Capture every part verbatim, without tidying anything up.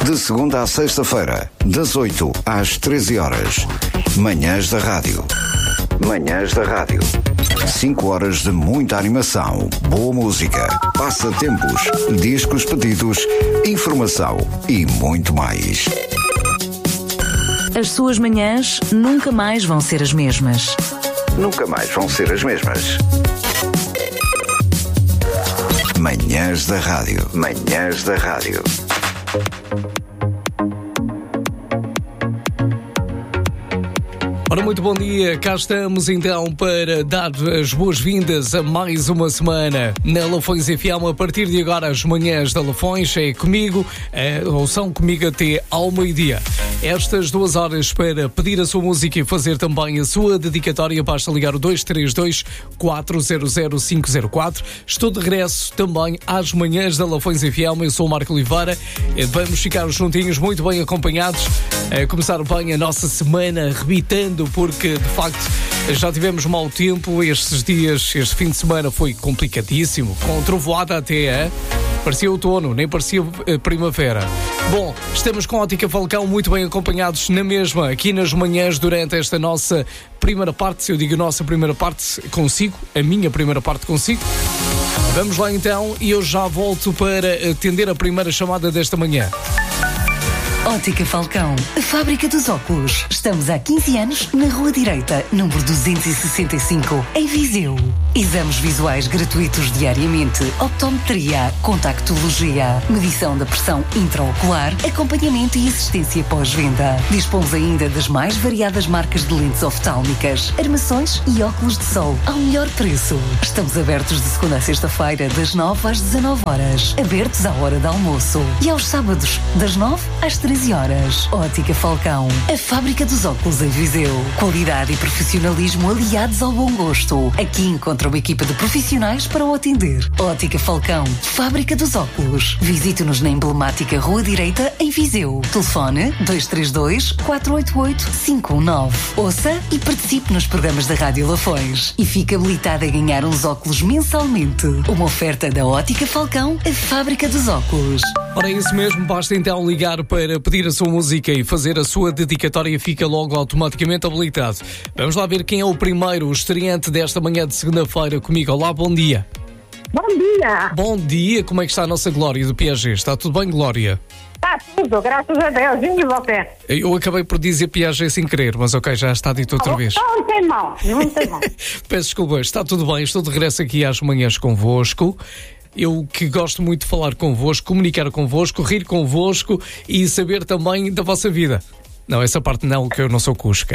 De segunda à sexta-feira, das oito às treze horas. Manhãs da Rádio. Manhãs da Rádio. cinco horas de muita animação, boa música, passatempos, discos pedidos, informação e muito mais. As suas manhãs nunca mais vão ser as mesmas. Nunca mais vão ser as mesmas. Manhãs da Rádio. Manhãs da Rádio. Ora, muito bom dia, cá estamos então para dar as boas-vindas a mais uma semana na Lafões F M. A partir de agora, as manhãs da Lafões é comigo, é, ou são comigo até ao meio-dia. Estas duas horas para pedir a sua música e fazer também a sua dedicatória, basta ligar o dois três dois, quatro zero zero, cinco zero quatro. Estou de regresso também às manhãs da Lafões F M. Eu sou o Marco Oliveira. Vamos ficar juntinhos, muito bem acompanhados, a começar bem a nossa semana, arrebitando, porque de facto já tivemos mau tempo estes dias. Este fim de semana foi complicadíssimo, com trovoada até, hein? Parecia outono, nem parecia primavera. Bom, estamos com a Ótica Falcão muito bem acompanhados na mesma, aqui nas manhãs, durante esta nossa primeira parte. Se eu digo nossa primeira parte, consigo, a minha primeira parte consigo. Vamos lá então, e eu já volto para atender a primeira chamada desta manhã. Ótica Falcão, a fábrica dos óculos. Estamos há quinze anos na Rua Direita, número duzentos e sessenta e cinco, em Viseu. Exames visuais gratuitos diariamente, optometria, contactologia, medição da pressão intraocular, acompanhamento e assistência pós-venda. Dispomos ainda das mais variadas marcas de lentes oftálmicas, armações e óculos de sol ao melhor preço. Estamos abertos de segunda a sexta-feira, das nove às dezanove horas. Abertos à hora de almoço. E aos sábados, das nove às treze horas. Ótica Falcão, a fábrica dos óculos em Viseu. Qualidade e profissionalismo aliados ao bom gosto. Aqui encontra uma equipa de profissionais para o atender. Ótica Falcão, fábrica dos óculos. Visite-nos na emblemática Rua Direita, em Viseu. Telefone dois três dois, quatro oito oito, cinco um nove. Ouça e participe nos programas da Rádio Lafões. E fique habilitado a ganhar uns óculos mensalmente. Uma oferta da Ótica Falcão, a fábrica dos óculos. Ora, é isso mesmo, basta então ligar para pedir a sua música e fazer a sua dedicatória, fica logo automaticamente habilitado. Vamos lá ver quem é o primeiro, o estreante desta manhã de segunda-feira comigo. Olá, bom dia. Bom dia. Bom dia, como é que está a nossa Glória do Piaget? Está tudo bem, Glória? Está tudo, graças a Deus. E você? Eu acabei por dizer Piaget sem querer, mas ok, já está dito outra vez. Não tem mal, não tem mal. Peço desculpa, está tudo bem, estou de regresso aqui às manhãs convosco. Eu que gosto muito de falar convosco, comunicar convosco, rir convosco e saber também da vossa vida. Não, essa parte não, que eu não sou cusca.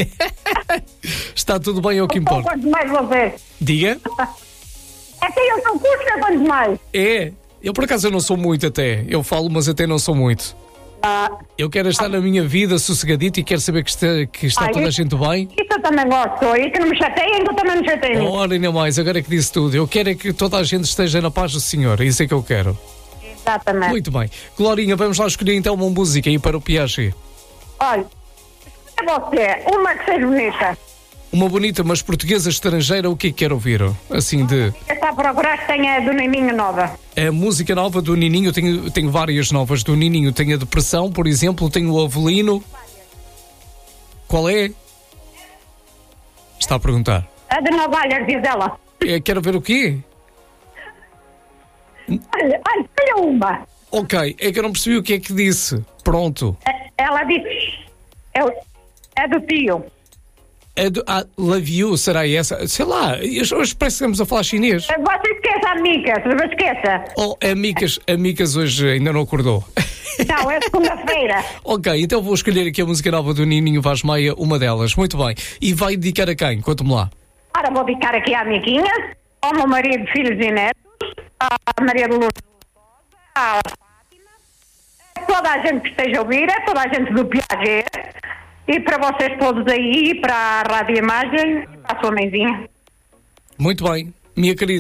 Está tudo bem, é o que importa. Quanto mais você? Diga. Até eu sou cusca, quanto mais? É, eu por acaso eu não sou muito até. Eu falo, mas até não sou muito. Ah, eu quero estar na minha vida sossegadito e quero saber que está, que está ah, toda isso, a gente bem. Isso eu também gosto. E que não me chateiem, que eu também me chateio. Ora, ainda mais, agora que disse tudo. Eu quero é que toda a gente esteja na paz do Senhor. É isso é que eu quero. Exatamente. Muito bem. Glorinha, vamos lá escolher então uma música aí para o Piaget. Olha, é você, uma que seja bonita. Uma bonita, mas portuguesa estrangeira, o que é que quer ouvir? Assim de... Está a procurar que tenha do Nininho nova. A música nova do Nininho, tenho, tenho várias novas do Nininho. Tenho a Depressão, por exemplo, tenho o Avelino. Qual é? Está a perguntar. A de Novalhas, diz ela. É, quero ver o quê? Olha, olha, olha uma. Ok, é que eu não percebi o que é que disse. Pronto. Ela disse... É, é do tio. É do, ah, Love You, será essa? Sei lá, hoje parece que estamos a falar chinês. Você esqueça a Micas, você esqueça. Oh, a Micas, a Micas hoje ainda não acordou. Não, é segunda-feira. Ok, então vou escolher aqui a música nova do Nininho Vaz Meia, uma delas. Muito bem. E vai dedicar a quem? Conta-me lá. Ora, vou dedicar aqui à amiguinha, ao meu marido, filhos e netos, à Maria de Luz, à Fátima, a toda a gente que esteja a ouvir, a toda a gente do Piaget. E para vocês todos aí, para a Rádio Imagem e para a sua mãezinha. Muito bem, minha querida. É só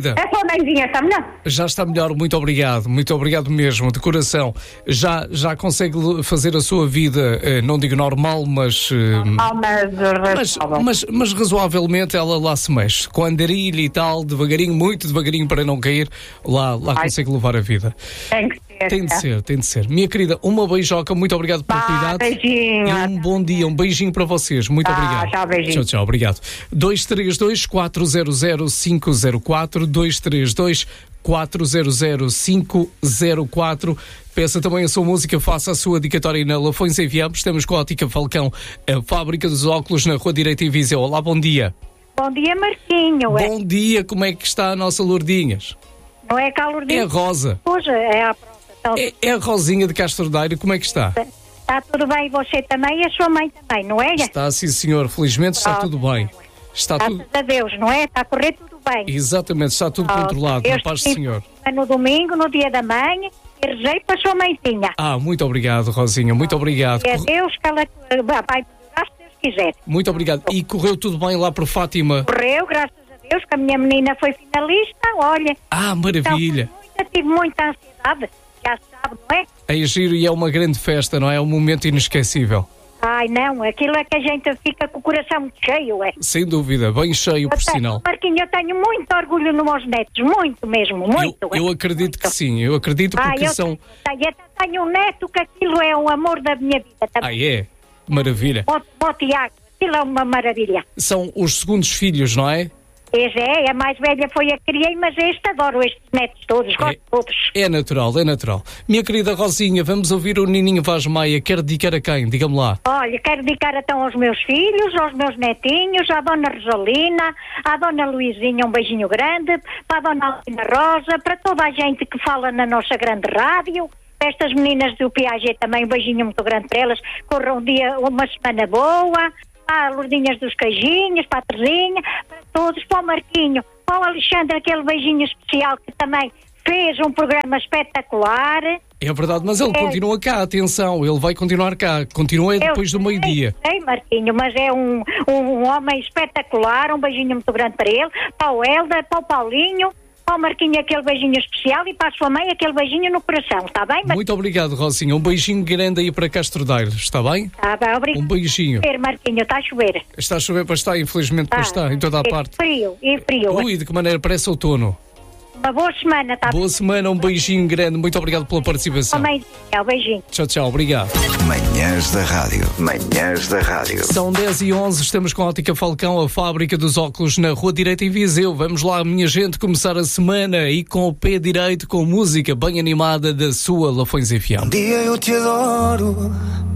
mãezinha está melhor? Já está melhor, muito obrigado, muito obrigado mesmo, de coração. Já, já consegue fazer a sua vida, eh, não digo normal, mas, eh, Normal, mas mas, razoável. mas, mas razoavelmente ela lá se mexe. Com a andarilha e tal, devagarinho, muito devagarinho para não cair, lá, lá Ai. consegue levar a vida. Tem que ser. Tem de é. ser, tem de ser. Minha querida, uma beijoca, muito obrigado pelo Vá, cuidado. beijinho. E um bom dia, um beijinho para vocês. Muito Tá, obrigado. tchau, beijinho. Tchau, tchau, obrigado. dois três dois, quatro zero zero, cinco zero quatro, dois três dois, quatro zero zero, cinco zero quatro. Peça também a sua música, faça a sua dedicatória na Lafões Enviamos. Estamos com a Ótica Falcão, a fábrica dos óculos na Rua Direita em Viseu. Olá, bom dia. Bom dia, Marquinho. Bom dia, como é que está a nossa Lourdinhas? É, não é calordinho? É a Rosa. Hoje é a prova. Então, É, é a Rosinha de Castro Daire, como é que está? Está tudo bem, você também e a sua mãe também, não é? Está, sim, senhor. Felizmente está Pronto. tudo bem. Está tudo... Graças a Deus, não é? Está a correr tudo bem. Exatamente, está tudo controlado, na paz do Senhor. No domingo, no dia da mãe, e rezei para a sua mãezinha. Ah, muito obrigado, Rosinha, muito obrigado. E a Deus que ela vai melhorar se Deus quiser. Muito obrigado. E correu tudo bem lá por Fátima? Correu, graças a Deus, que a minha menina foi finalista, olha. Ah, maravilha. Então, muita, tive muita ansiedade, já sabe, não é? É giro e é uma grande festa, não é? É um momento inesquecível. Ai, não, aquilo é que a gente fica com o coração muito cheio, é. Sem dúvida, bem cheio, por Eu tenho- sinal. Marquinhos, eu tenho muito orgulho nos meus netos, muito mesmo, muito. Eu, eu acredito que sim, eu acredito Ah, porque eu são... tenho, eu tenho um neto que aquilo é o amor da minha vida Ah, também. é? Maravilha. Ó, ó, Tiago, aquilo é uma maravilha. São os segundos filhos, não é? Esse é, a mais velha foi a que criei, mas este adoro estes netos todos, gosto de todos. É natural, é natural. Minha querida Rosinha, vamos ouvir o Nininho Vaz Maia. Quer dedicar a quem? Diga-me lá. Olha, quero dedicar então aos meus filhos, aos meus netinhos, à Dona Rosalina, à Dona Luizinha, um beijinho grande, para a Dona Alina Rosa, para toda a gente que fala na nossa grande rádio, para estas meninas do Piaget também, um beijinho muito grande para elas, corram um dia, uma semana boa, para a Lourdinhas dos Cajinhos, para a Terezinha, para todos, para o Marquinho, para o Alexandre, aquele beijinho especial que também fez um programa espetacular. É verdade, mas ele É. continua cá, atenção, ele vai continuar cá, continua depois do Eu sei, meio-dia. sei, Marquinho, mas é um, um, um homem espetacular, um beijinho muito grande para ele, para o Helder, para o Paulinho, para o Marquinho aquele beijinho especial e para a sua mãe aquele beijinho no coração, está bem? Mar- Muito obrigado, Rosinha. Um beijinho grande aí para Castro Daire, está bem? Tá bem, obrigado. Um beijinho. Ver, Marquinho, está a chover. Está a chover para estar, infelizmente para Tá. estar, em toda a E parte. Frio, e frio. Ui, de que maneira parece outono. Uma boa semana, está bem? Boa semana, um beijinho grande, muito obrigado pela participação. Mãezinha, um beijinho. Tchau, tchau, obrigado. Manhãs da Rádio. Manhãs da Rádio. São dez e onze, estamos com a Ótica Falcão, a fábrica dos óculos na Rua Direita em Viseu. Vamos lá, minha gente, começar a semana e com o pé direito, com música bem animada da sua Lafões F M. Um dia eu te adoro.